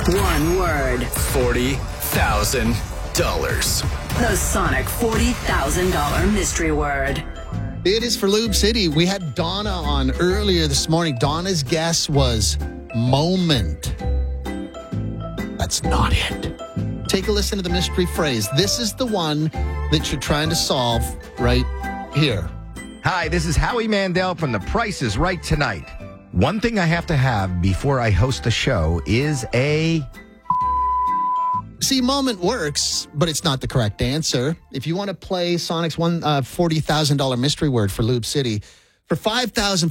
One word. $40,000. The Sonic $40,000 mystery word. It is for Lube City. We had Donna on earlier this morning. Donna's guess was moment. That's not it. Take a listen to the mystery phrase. This is the one that you're trying to solve right here. Hi, this is Howie Mandel from The Price is Right tonight. One thing I have to have before I host a show is a... See, moment works, but it's not the correct answer. If you want to play Sonic's $40,000 mystery word for Lube City, for $5,000